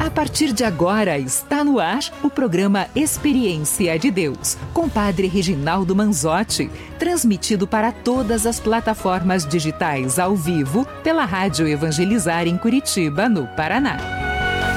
A partir de agora está no ar o programa Experiência de Deus, com Padre Reginaldo Manzotti, transmitido para todas as plataformas digitais ao vivo pela Rádio Evangelizar em Curitiba, no Paraná.